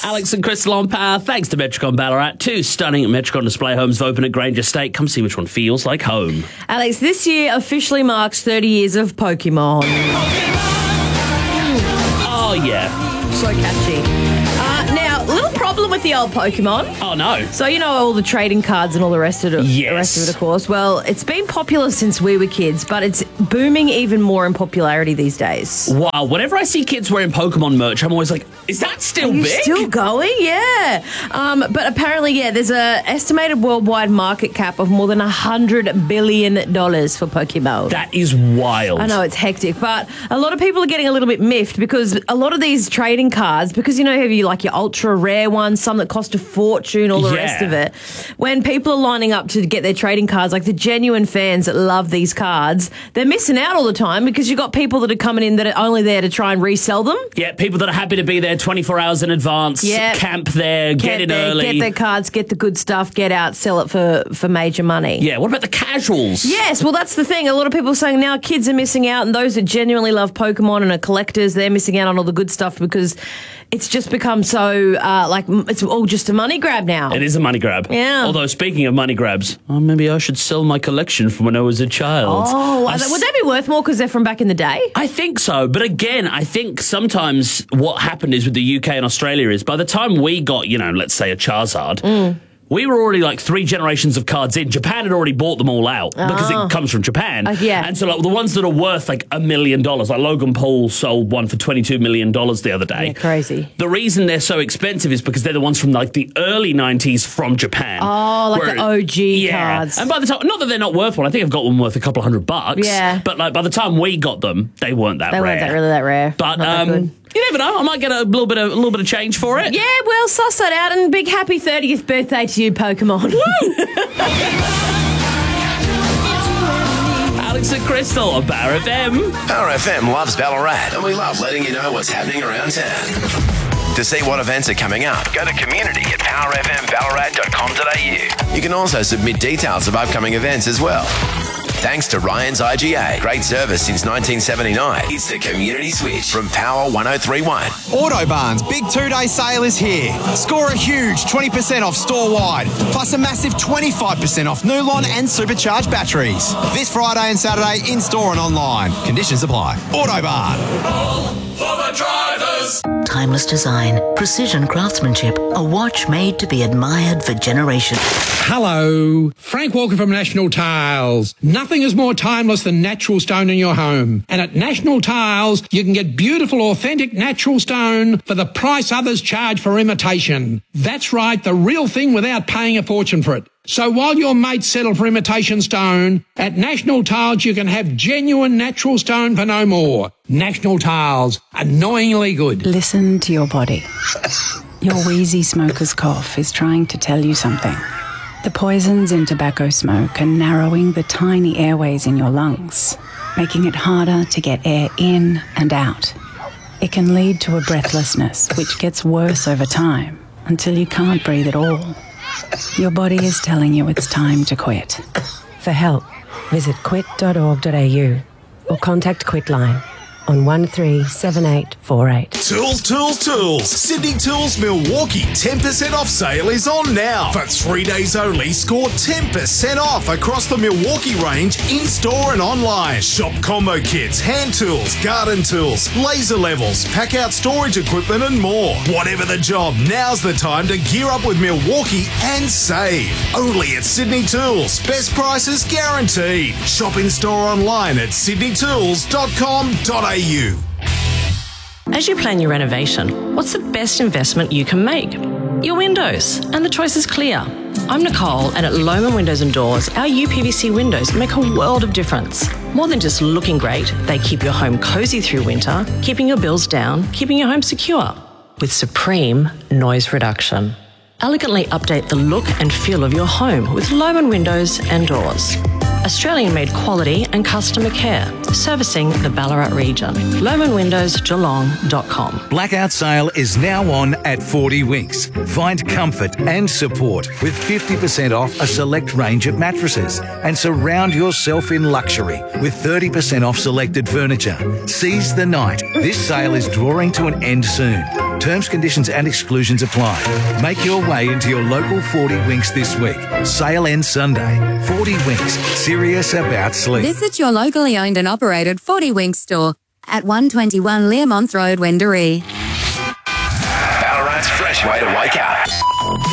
Alex and Crystal on Power. Thanks to Metricon Ballarat. 2 stunning Metricon display homes have opened at Grange Estate. Come see which one feels like home. Alex, this year officially marks 30 years of Pokemon. Oh, yeah. So catchy. Now, little problem with the old Pokemon. Oh, no. So, you know, all the trading cards and all the rest of it, Yes. the rest of it, of course. Well, it's been popular since we were kids, but it's booming even more in popularity these days. Wow, whenever I see kids wearing Pokemon merch, I'm always like, is that still Are you big? still going? Yeah. But apparently, there's an estimated worldwide market cap of more than $100 billion for Pokemon. That is wild. I know, it's hectic, but a lot of people are getting a little bit miffed because a lot of these trading cards, because, you know, have you like your ultra rare ones, some that cost a fortune, all the rest of it. When people are lining up to get their trading cards, like the genuine fans that love these cards, they're missing out all the time because you've got people that are coming in that are only there to try and resell them. Yeah, people that are happy to be there 24 hours in advance, camp there, get in early. Get their cards, get the good stuff, get out, sell it for major money. Yeah, what about the casuals? Yes, well, that's the thing. A lot of people are saying now kids are missing out, and those that genuinely love Pokemon and are collectors, they're missing out on all the good stuff because it's just become so, it's all just a money grab now. It is a money grab. Yeah. Although, speaking of money grabs, maybe I should sell my collection from when I was a child. Oh, would they be worth more because they're from back in the day? I think so. But again, I think sometimes what happened is with the UK and Australia is by the time we got, let's say a Charizard, we were already like 3 generations of cards in. Japan had already bought them all out because it comes from Japan. And so like the ones that are worth like $1 million, like Logan Paul sold one for $22 million the other day. Yeah, crazy. The reason they're so expensive is because they're the ones from like the early 90s from Japan. Oh, like the OG cards. And by the time, not that they're not worth one, I think I've got one worth a couple $100. Yeah. But like by the time we got them, they weren't that rare. They weren't really that rare. But Not that good. you never know. I might get a little bit of change for it. Yeah, well, suss that out, and big happy 30th birthday to you, Pokemon. Alex and Crystal on Power FM. Power FM loves Ballarat, and we love letting you know what's happening around town. To see what events are coming up, go to community at powerfmballarat.com.au. You can also submit details of upcoming events as well. Thanks to Ryan's IGA. Great service since 1979. It's the Community Switch from Power 1031. Autobarn's big 2-day sale is here. Score a huge 20% off store-wide, plus a massive 25% off Nulon and supercharged batteries. This Friday and Saturday in-store and online. Conditions apply. Autobarn. For the drivers. Timeless design, precision craftsmanship, a watch made to be admired for generations. Hello, Frank Walker from National Tiles. Nothing is more timeless than natural stone in your home. And at National Tiles, you can get beautiful, authentic natural stone for the price others charge for imitation. That's right, the real thing without paying a fortune for it. So while your mates settle for imitation stone, at National Tiles you can have genuine natural stone for no more. National Tiles, annoyingly good. Listen to your body. Your wheezy smoker's cough is trying to tell you something. The poisons in tobacco smoke are narrowing the tiny airways in your lungs, making it harder to get air in and out. It can lead to a breathlessness, which gets worse over time until you can't breathe at all. Your body is telling you it's time to quit. For help, visit quit.org.au or contact Quitline on 137848. Tools. Sydney Tools Milwaukee 10% off sale is on now. For 3 days only, score 10% off across the Milwaukee range in-store and online. Shop combo kits, hand tools, garden tools, laser levels, pack-out storage equipment and more. Whatever the job, now's the time to gear up with Milwaukee and save. Only at Sydney Tools. Best prices guaranteed. Shop in-store online at sydneytools.com.au. As you plan your renovation, what's the best investment you can make? Your windows, and the choice is clear. I'm Nicole, and at Lohmann Windows and Doors, our UPVC windows make a world of difference. More than just looking great, they keep your home cosy through winter, keeping your bills down, keeping your home secure. With supreme noise reduction. Elegantly update the look and feel of your home with Lohmann Windows and Doors. Australian-made quality and customer care, servicing the Ballarat region. LomanWindowsGeelong.com. Blackout sale is now on at 40 Winks. Find comfort and support with 50% off a select range of mattresses and surround yourself in luxury with 30% off selected furniture. Seize the night. This sale is drawing to an end soon. Terms, conditions and exclusions apply. Make your way into your local 40 Winks this week. Sale ends Sunday. 40 Winks, serious about sleep. Visit your locally owned and operated 40 Winks store at 121 Learmonth Road, Wendouree. Ballarat's fresh way to wake up.